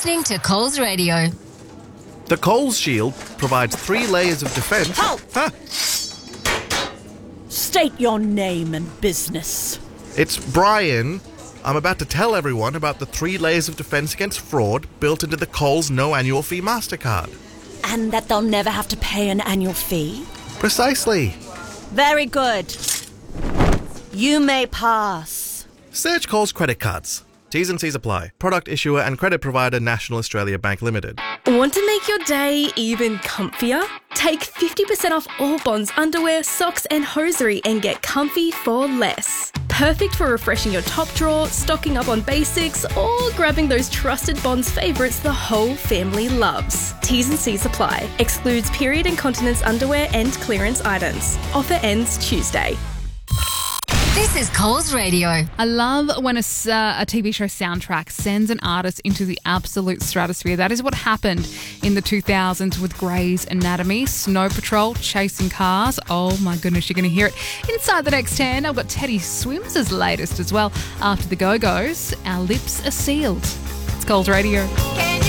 listening to Coles Radio. The Coles Shield provides 3 layers of defence. Halt! Huh? State your name and business. It's Brian. I'm about to tell everyone about the 3 layers of defence against fraud built into the Coles no annual fee MasterCard. And that they'll never have to pay an annual fee? Precisely. Very good. You may pass. Search Coles credit cards. T's and C's apply. Product issuer and credit provider National Australia Bank Limited. Want to make your day even comfier? Take 50% off all Bonds underwear, socks and hosiery and get comfy for less. Perfect for refreshing your top drawer, stocking up on basics or grabbing those trusted Bonds favourites the whole family loves. T's and C's apply. Excludes period incontinence underwear and clearance items. Offer ends Tuesday. This is Coles Radio. I love when a TV show soundtrack sends an artist into the absolute stratosphere. That is what happened in the 2000s with Grey's Anatomy, Snow Patrol, Chasing Cars. Oh my goodness, you're going to hear it inside the next 10. I've got Teddy Swims' latest as well. After the Go-Go's, Our Lips Are Sealed. It's Coles Radio.